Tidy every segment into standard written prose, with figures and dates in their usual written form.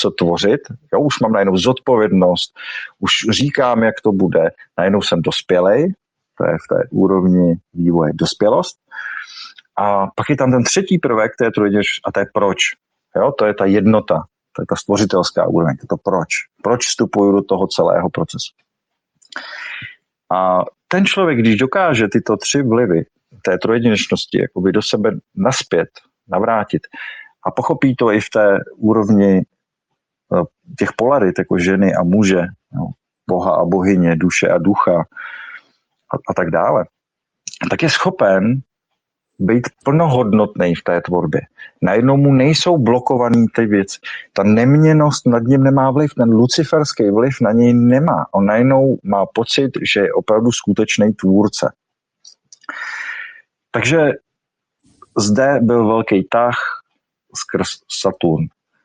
něco tvořit, jo, už mám najednou zodpovědnost, už říkám, jak to bude, najednou jsem dospělej, to je v té úrovni vývoje dospělost. A pak je tam ten třetí prvek, to je trojjedinečnost, a to je proč. Jo, to je ta jednota, to je ta stvořitelská úroveň, to je to proč. Proč vstupuju do toho celého procesu. A ten člověk, když dokáže tyto tři vlivy té trojjedinečnosti jakoby do sebe naspět, navrátit a pochopí to i v té úrovni těch polarit, jako ženy a muže, jo, boha a bohyně, duše a ducha a tak dále, tak je schopen být plnohodnotný v té tvorbě. Najednou mu nejsou blokovaný ty věci. Ta neměnnost nad ním nemá vliv, ten luciferský vliv na něj nemá. On najednou má pocit, že je opravdu skutečný tvůrce. Takže zde byl velký tah skrz Saturn.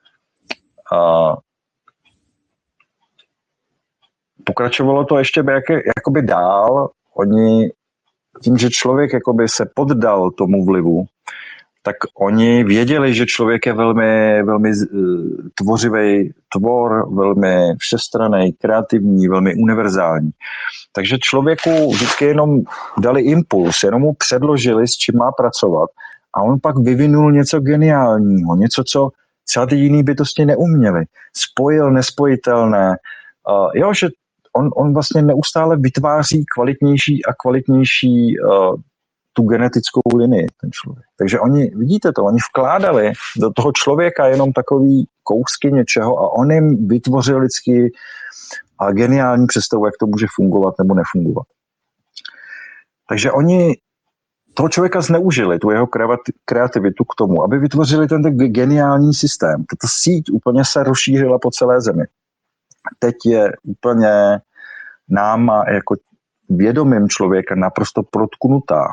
Pokračovalo to ještě jakoby dál. Oni tím, že člověk jakoby se poddal tomu vlivu, tak oni věděli, že člověk je velmi, velmi tvořivý tvor, velmi všestranný, kreativní, velmi univerzální. Takže člověku vždycky jenom dali impuls, jenom mu předložili, s čím má pracovat a on pak vyvinul něco geniálního, něco, co třeba ty jiný bytosti neuměli. Spojil nespojitelné. Jo, že on vlastně neustále vytváří kvalitnější a kvalitnější tu genetickou linii, ten člověk. Takže oni, vidíte to, oni vkládali do toho člověka jenom takový kousky něčeho a on jim vytvořil vždycky geniální představu, jak to může fungovat nebo nefungovat. Takže oni toho člověka zneužili, tu jeho kreativitu k tomu, aby vytvořili ten geniální systém. Tato síť úplně se rozšířila po celé zemi. Teď je úplně náma jako vědomím člověka naprosto protknutá.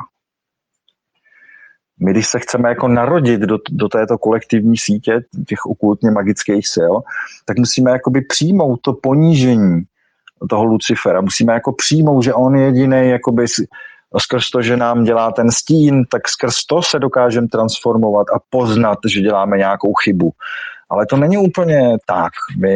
My, když se chceme jako narodit do této kolektivní sítě těch okultně magických sil, tak musíme jakoby přijmout to ponížení toho Lucifera. Musíme jako přijmout, že on je jediný, jakoby skrz to, že nám dělá ten stín, tak skrz to se dokážeme transformovat a poznat, že děláme nějakou chybu. Ale to není úplně tak.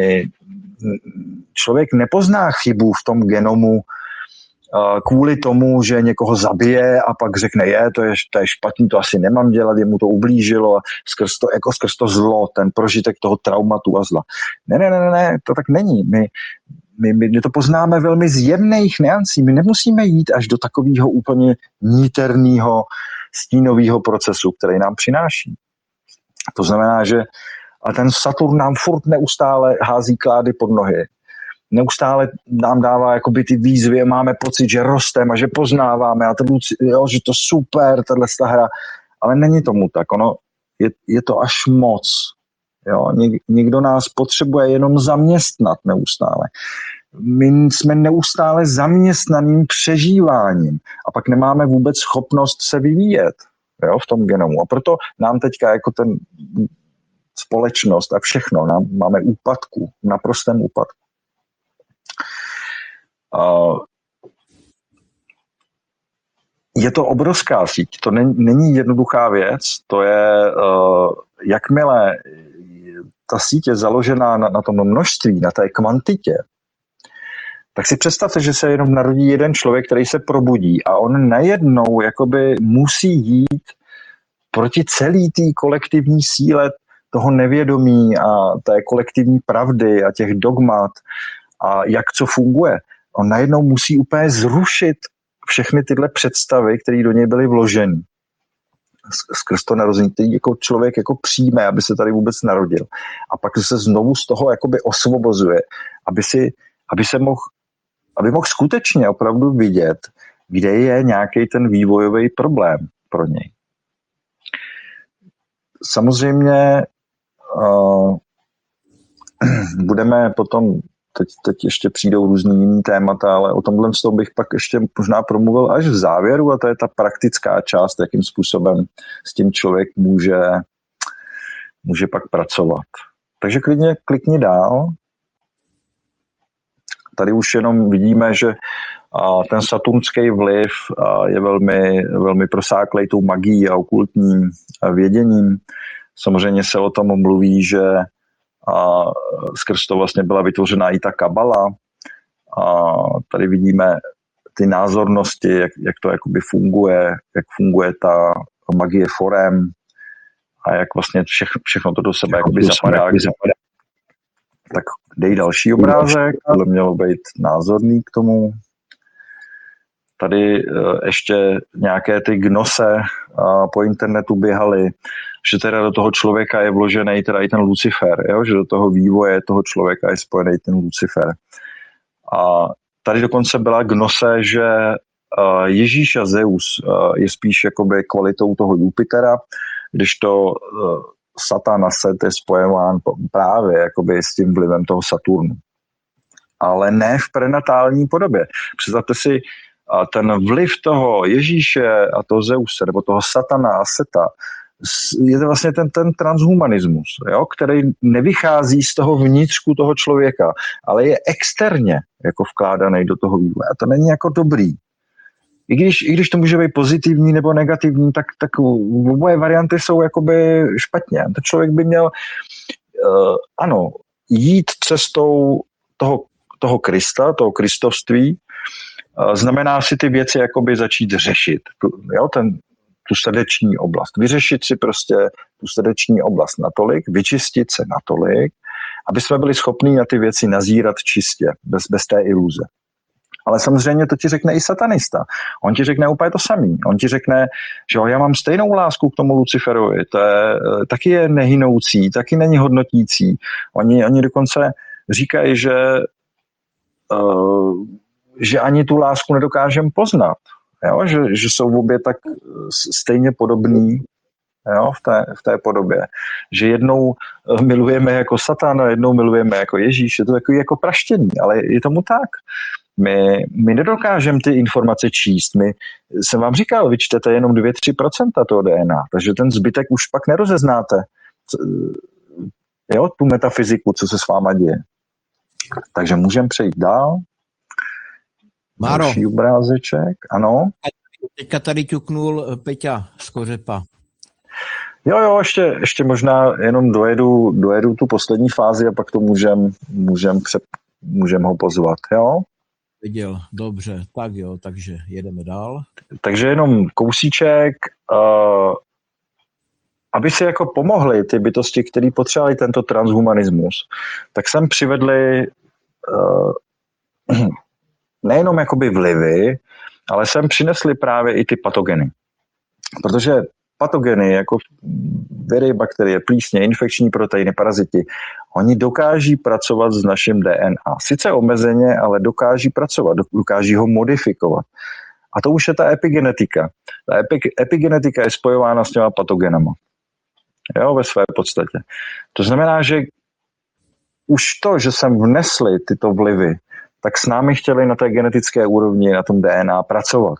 Člověk nepozná chybu v tom genomu kvůli tomu, že někoho zabije a pak řekne, to je špatný, to asi nemám dělat, jemu to ublížilo a skrz to zlo, ten prožitek toho traumatu a zla. Ne, to tak není. My to poznáme velmi z jemných nuancí. My nemusíme jít až do takového úplně níterného stínového procesu, který nám přináší. To znamená, že a ten Saturn nám furt neustále hází klády pod nohy. Neustále nám dává jakoby ty výzvy a máme pocit, že rosteme a že poznáváme a že to super, tato hra. Ale není tomu tak. Je to až moc. Jo? Někdo nás potřebuje jenom zaměstnat neustále. My jsme neustále zaměstnaným přežíváním a pak nemáme vůbec schopnost se vyvíjet, jo, v tom genomu. A proto nám teďka jako ten společnost a všechno, máme úpadku, naprostém úpadku. Je to obrovská síť, to není jednoduchá věc, to je, jakmile ta síť je založená na tom množství, na té kvantitě, tak si představte, že se jenom narodí jeden člověk, který se probudí a on najednou jakoby musí jít proti celý té kolektivní síle toho nevědomí a té kolektivní pravdy a těch dogmat a jak co funguje. On najednou musí úplně zrušit všechny tyhle představy, které do něj byly vloženy. Skrz to narození, který jako člověk jako přijme, aby se tady vůbec narodil. A pak se znovu z toho jakoby osvobozuje, aby mohl skutečně opravdu vidět, kde je nějaký ten vývojový problém pro něj. Samozřejmě budeme potom, teď ještě přijdou různý jiný témata, ale o tomhle z toho bych pak ještě možná promluvil až v závěru a to je ta praktická část, jakým způsobem s tím člověk může pak pracovat. Takže klidně klikni dál. Tady už jenom vidíme, že ten saturnský vliv je velmi, velmi prosáklej tou magií a okultním věděním. Samozřejmě se o tom mluví, že a skrz to vlastně byla vytvořena i ta kabala. A tady vidíme ty názornosti, jak to jakoby funguje, jak funguje ta magie forem a jak vlastně všechno to do sebe jakoby zapadá. Tak dej další obrázek, tohle mělo být názorný k tomu. Tady ještě nějaké ty gnose po internetu běhaly, že teda do toho člověka je vložený teda i ten Lucifer, jo? Že do toho vývoje toho člověka je spojený ten Lucifer. A tady dokonce byla gnose, že Ježíš a Zeus je spíš jakoby kvalitou toho Jupitera, když to Satan a Set je spojován právě jakoby s tím vlivem toho Saturnu. Ale ne v prenatální podobě. Představte si, ten vliv toho Ježíše a toho Zeuse, nebo toho Satana a Seta, je to vlastně ten transhumanismus, jo, který nevychází z toho vnitřku toho člověka, ale je externě jako vkládaný do toho vývoje. A to není jako dobrý. I když to může být pozitivní nebo negativní, tak oboje varianty jsou jakoby špatně. Ten člověk by měl ano, jít cestou toho Krista, toho kristovství, znamená si ty věci jakoby začít řešit. Jo, tu srdeční oblast. Vyřešit si prostě tu srdeční oblast natolik, vyčistit se natolik, aby jsme byli schopní na ty věci nazírat čistě, bez té iluze. Ale samozřejmě to ti řekne i satanista. On ti řekne úplně to samý. On ti řekne, že jo, já mám stejnou lásku k tomu Luciferovi, taky je nehynoucí, taky není hodnotící. Oni dokonce říkají, že ani tu lásku nedokážeme poznat. Jo? Že jsou obě tak stejně podobný, jo? V té podobě. Že jednou milujeme jako Satan a jednou milujeme jako Ježíš. Je to takový jako praštění, ale je tomu tak. My nedokážeme ty informace číst. Jsem vám říkal, vy čtete jenom 2-3% toho DNA, takže ten zbytek už pak nerozeznáte. Jo? Tu metafyziku, co se s váma děje. Takže můžeme přejít dál. Máro, další obrázeček, ano. Teďka tady ťuknul Peťa z Kořepa. Jo, ještě možná jenom dojedu tu poslední fázi a pak to můžem ho pozvat, jo? Viděl, dobře, tak jo, takže jedeme dál. Takže jenom kousíček, aby si jako pomohli ty bytosti, které potřebovali tento transhumanismus, tak sem přivedli nejenom jakoby vlivy, ale sem přinesli právě i ty patogeny. Protože patogeny jako viry, bakterie, plísně, infekční proteiny, paraziti, oni dokáží pracovat s naším DNA. Sice omezeně, ale dokáží pracovat, dokáží ho modifikovat. A to už je ta epigenetika. Ta epigenetika je spojována s těma patogenama. Jo, ve své podstatě. To znamená, že už to, že sem vnesli tyto vlivy, tak s námi chtěli na té genetické úrovni, na tom DNA pracovat.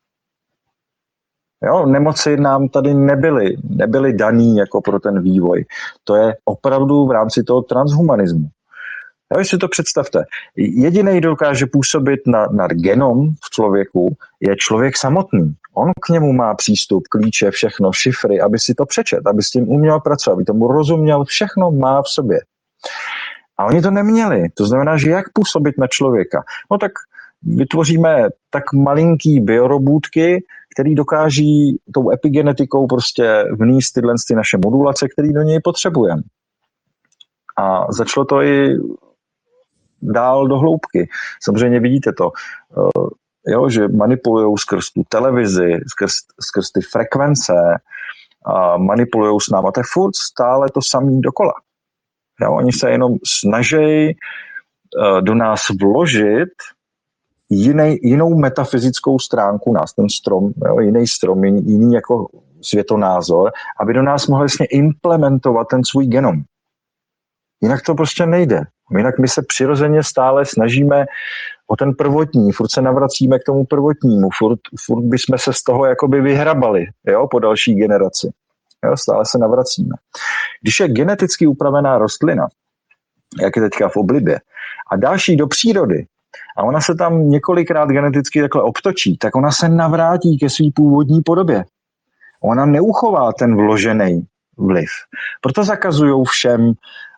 Jo, nemoci nám tady nebyly daný jako pro ten vývoj. To je opravdu v rámci toho transhumanismu. Jo, si to představte. Jediný, kdo dokáže působit na genom v člověku, je člověk samotný. On k němu má přístup, klíče, všechno, šifry, aby si to přečet, aby s tím uměl pracovat, aby tomu rozuměl, všechno má v sobě. A oni to neměli. To znamená, že jak působit na člověka? No tak vytvoříme tak malinký biorobůtky, který dokáží tou epigenetikou prostě vníst tyhle naše modulace, které do něj potřebujeme. A začalo to i dál do hloubky. Samozřejmě vidíte to, jo, že manipulujou skrz tu televizi, skrz ty frekvence, a manipulujou s náma. To je furt stále to samý dokola. Jo, oni se jenom snaží do nás vložit jinou metafyzickou stránku nás, ten strom, jo, jiný strom, jiný jako světonázor, aby do nás mohli vlastně implementovat ten svůj genom. Jinak to prostě nejde. Jinak my se přirozeně stále snažíme o ten prvotní, furt se navracíme k tomu prvotnímu, furt bychom se z toho jakoby vyhrabali, jo, po další generaci. Jo, stále se navracíme. Když je geneticky upravená rostlina, jak je teďka v oblibě, a další do přírody, a ona se tam několikrát geneticky takhle obtočí, tak ona se navrátí ke své původní podobě. Ona neuchová ten vložený vliv. Proto zakazují všem,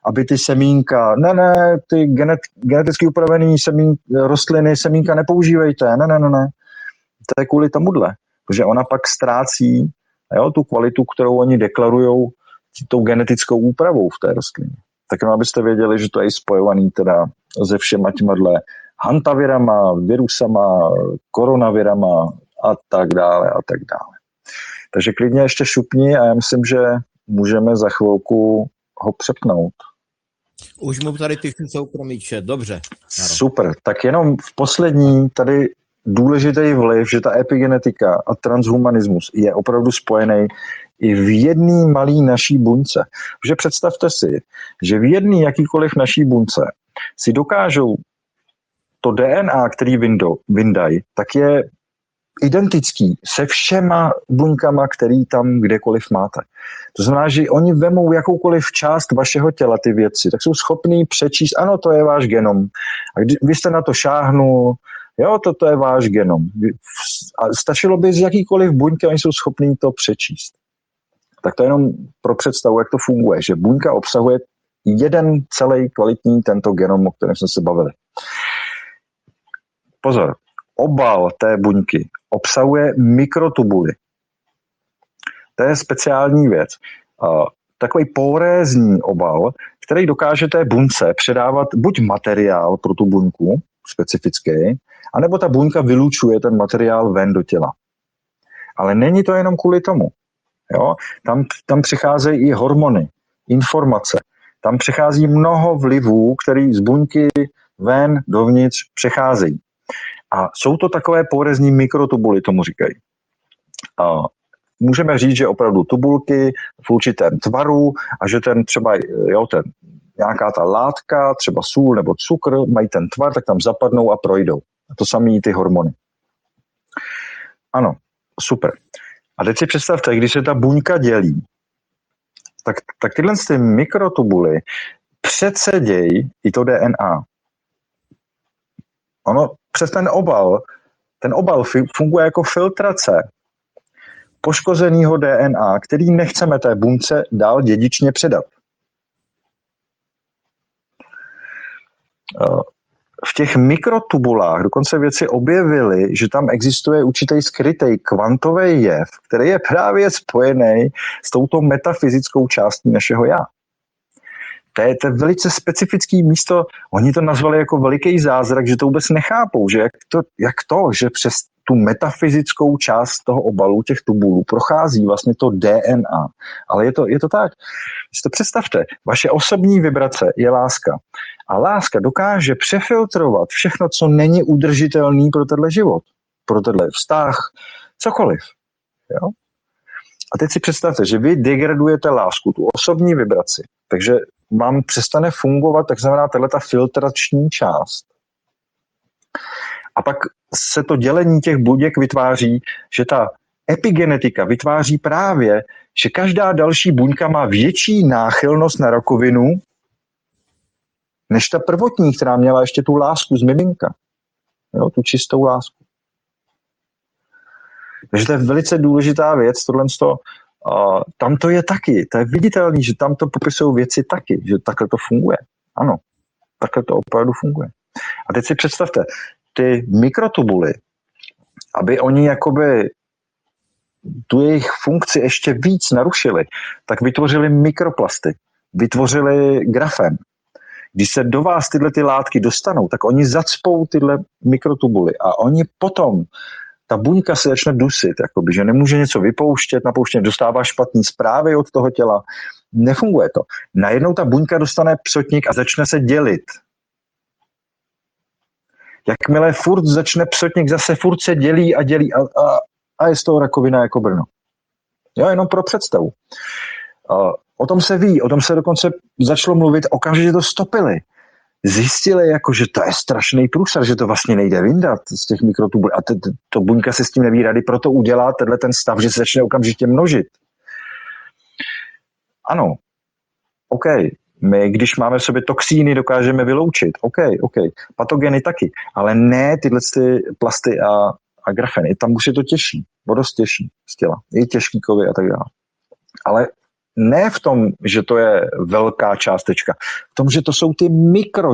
aby ty semínka, ty geneticky upravený rostliny, semínka nepoužívejte, ne. To je kvůli tomuhle, protože ona pak ztrácí tu kvalitu, kterou oni deklarujou tou genetickou úpravou v té rostlině. Tak jenom abyste věděli, že to je spojovaný teda se všema těmadle hantavirama, virusama, koronavirama a tak dále a tak dále. Takže klidně ještě šupni a já myslím, že můžeme za chvilku ho přepnout. Už mu tady píšu soukromý chat, dobře. Jaro. Super, tak jenom v poslední tady důležitý vliv, že ta epigenetika a transhumanismus je opravdu spojený i v jedné malé naší buňce. Protože představte si, že v jedné jakýkoliv naší buňce si dokážou to DNA, který vyndají, tak je identický se všema buňkama, který tam kdekoliv máte. To znamená, že oni vemou jakoukoliv část vašeho těla, ty věci, tak jsou schopní přečíst, ano, to je váš genom. A vy jste na to šáhnul, jo, to je váš genom. A stačilo by z jakýkoliv buňky, oni jsou schopní to přečíst. Tak to jenom pro představu, jak to funguje, že buňka obsahuje jeden celý kvalitní tento genom, o kterém jsme se bavili. Pozor, obal té buňky obsahuje mikrotubuly. To je speciální věc. Takový porézní obal, který dokáže té buňce předávat buď materiál pro tu buňku, specifický, anebo ta buňka vylučuje ten materiál ven do těla. Ale není to jenom kvůli tomu. Jo? Tam přicházejí i hormony, informace. Tam přichází mnoho vlivů, které z buňky ven dovnitř přecházejí. A jsou to takové porezní mikrotubuly, tomu říkají. Můžeme říct, že opravdu tubulky v určitém tvaru a že ten třeba, nějaká ta látka, třeba sůl nebo cukr, mají ten tvar, tak tam zapadnou a projdou. A to samé ty hormony. Ano, super. A teď si představte, když se ta buňka dělí, tak tyhle ty mikrotubuly předsedějí i to DNA. Ono přes ten obal funguje jako filtrace poškozeného DNA, který nechceme té buňce dál dědičně předat. V těch mikrotubulách dokonce vědci objevili, že tam existuje určitý skrytý kvantový jev, který je právě spojený s touto metafyzickou částí našeho já. To je velice specifické místo, oni to nazvali jako veliký zázrak, že to vůbec nechápou, že jak to, že přes tu metafyzickou část toho obalu, těch tubulů, prochází vlastně to DNA. Ale je to tak. Si to představte, vaše osobní vibrace je láska. A láska dokáže přefiltrovat všechno, co není udržitelný pro tenhle život, pro tenhle vztah, cokoliv. Jo? A teď si představte, že vy degradujete lásku, tu osobní vibraci, takže vám přestane fungovat takzvaná tato filtrační část. A pak se to dělení těch buněk vytváří, že ta epigenetika vytváří právě, že každá další buňka má větší náchylnost na rakovinu, než ta prvotní, která měla ještě tu lásku z miminka. Jo, tu čistou lásku. Takže to je velice důležitá věc, tam to je taky, to je viditelný, že tam to popisují věci taky, že takhle to funguje. Ano, takhle to opravdu funguje. A teď si představte, ty mikrotubuly, aby oni jakoby tu jejich funkci ještě víc narušili, tak vytvořili mikroplasty, vytvořili grafen. Když se do vás tyhle ty látky dostanou, tak oni zacpou tyhle mikrotubuly a oni potom, ta buňka se začne dusit, jakoby, že nemůže něco vypouštět, napouštět, dostává špatné zprávy od toho těla. Nefunguje to. Najednou ta buňka dostane psotník a začne se dělit. Jakmile furt začne psotník, zase furt se dělí a je z toho rakovina jako Brno. Jo, jenom pro představu. O tom se ví, o tom se dokonce začalo mluvit, okamžitě to stopili. Zjistili, jako, že to je strašný průser, že to vlastně nejde vyndat z těch mikrotubulů. A to buňka se s tím neví rady, proto udělá ten stav, že se začne okamžitě množit. Ano, OK. My, když máme v sobě toxíny, dokážeme vyloučit. OK. Patogeny taky. Ale ne tyhle plasty a grafeny. Tam už je to těžší. Dost těžší z těla. Je těžký kovy a tak dále. Ale ne v tom, že to je velká částečka, v tom, že to jsou ty mikro